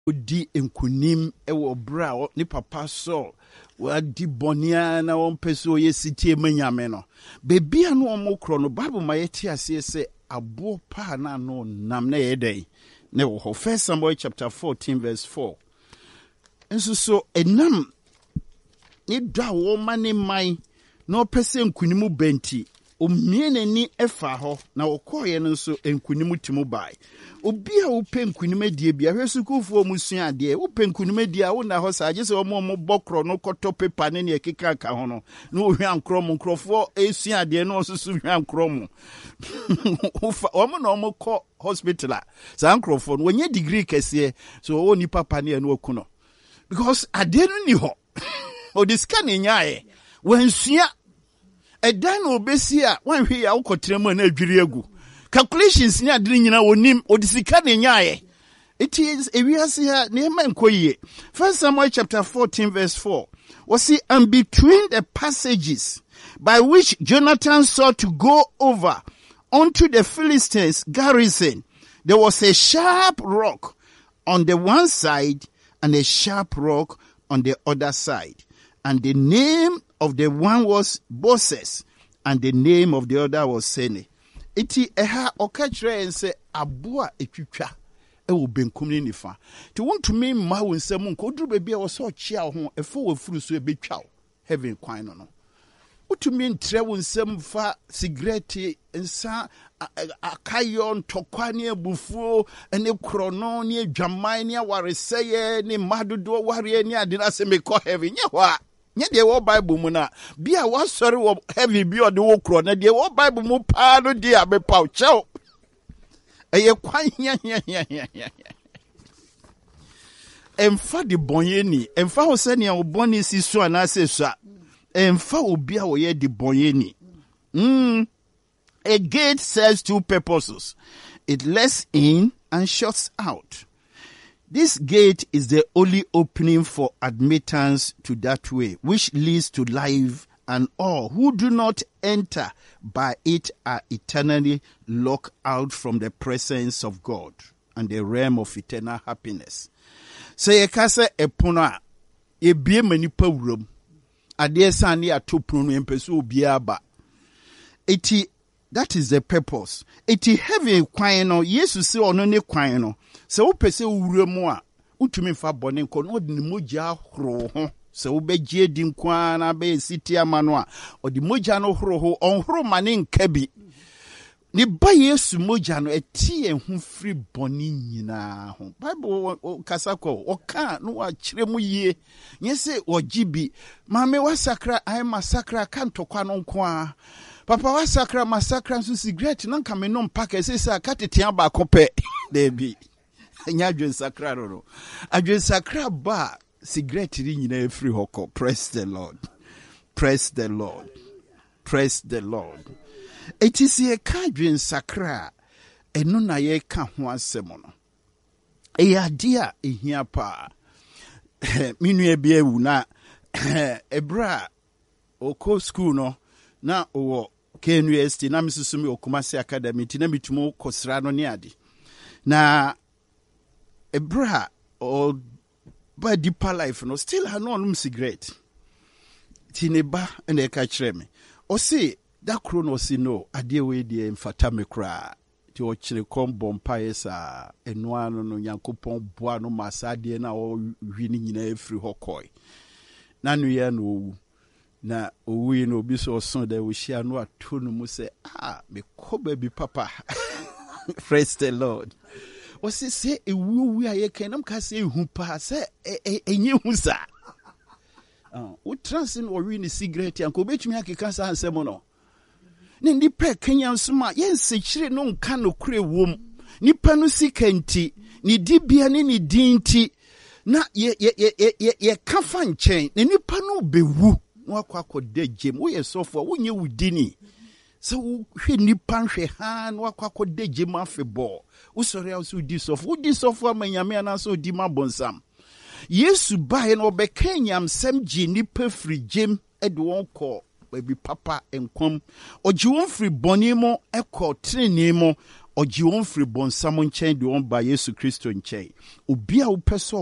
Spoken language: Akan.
di enkunim ewo bra ni papa so wadi bonia na won peso ye sitie manyame no bebi anu omokro no Bible ma yeti ase se abo pa na no nam na yedai ne wo 1 Samuel chapter 14 verse 4 enso so enam ni dwa wo mane mai no pese enkunimu benti omienani efa ho na okoye no so enkunimu timu bai obi a wo penkunim adie bia hwesukufo musua ade wo penkunim adie a wo na ho saje se omo bokro no koto paper ne ne ekeka ka ho no na ohwe ankrom nkrofo esua ade no osusu hwe ankrom omo na omo ko hospital a sa nkrofo no wonye degree kese so wo ni papa ne no okuno because ade no ni ho o diska ne nyaaye wansua edan no obesi a wanhwe ya ukotremu na adwiri agu calculations ni adini nyina wonim odisika ne nyaaye it is ewiase ha ne ma nkoyie 1 Samuel chapter 14 verse 4 was see and between the passages by which Jonathan sought to go over onto the Philistines garrison there was a sharp rock on the one side and a sharp rock on the other side, and the name of the one was Boses and the name of the other was Sene. Iti eha okachre ense aboa etwitwa ewo benkum ni nifa ti wontumi ma wo nsam nkoduru bebia wo so chia ho efo wo furu so ebetwa heaven kwan no utumi ntre wo nsam fa cigarette nsa akayo ntokwa ne abufuo ene krono ne adwaman ne awareseye ne madodo ware ne ade na se mekọ heaven nye ho a nye de wo Bible mu na bia wo sori wo heavy bi ode wo kro na de wo Bible mu pa no de abepaw chew eye kwan ya emfa de bonyeni emfa ho se ne wo boni si so na se so emfa obi a wo ye de bonyeni a gate serves two purposes. It lets in and shuts out. This gate is the only opening for admittance to that way, which leads to life, and all who do not enter by it are eternally locked out from the presence of God and the realm of eternal happiness. So ye kase epona ye bie manipa wuram ade san ne atopro no empeso obi aba eti. That is the purpose. Iti heavy kwan no Yesu se ono ne kwan no. Se wo pese wura mu a utumi fa bone nko no de mogya horo ho. Se wo begye di nkwa na be siti amano a odi mogya no horo ho onhoro mane nka bi. Ni ba Yesu mogya no eti ehun free bone nyina ho. Bible kasako oka no wa kire mu yie. Nyese ogibi. Mame wasakra ai masakra kantokwa no nko a. Papa wa sakra masakra nso cigarette na nka me no mpaka sesa katetea ba kope debi nya adwen sakra ro adwen sakra ba cigarette ri nyina free hoko. Praise the Lord, praise the Lord, praise the Lord. It is a kadwen sakra eno na ye ka ho asem no e adia ehia pa minu e bia wu na ebra oko school no na owo KNUST na misusumi Okumasi Academy tina mitumo kosra no ne ade na ebra o ba deeper life no still ha no onum cigarette tineba na ka kire me o se da kro no si no ade we de mfata me kra ti o kire kombo mpaesa eno ano no Yankopon boa no masade na o hwi ni nyina efri hokoi na nu ye no owu na owi no obi so son da we share no atonu mu say me ko baby papa. Praise the Lord. O say ewu wi aye kan nam ka say hu pa say enye hu sa o transin o wi ni cigarette an ko betumi akeka sa ansem no ne ndi pe kanya nsoma ye nsechire no nka no kure wom nipa no sikanti ni dibia ne ni dinti na ye kafa nchen ne nipa no bewu wakwa dejem wo yesofo wo nye wudini so hwe nipa hwe ha no wakwa dejem afebo wo sori aso di sofo amanyame anaso di mabonsam Yesu bae no bekanyam sem ji nipa firi jem ede won ko baby papa enkom oji won firi boni mo ekọ treni mo ɔgye wɔn firi bɔnsam nkyɛn de wɔn ba Yesu Kristo nkyɛn. Obi a wopɛ so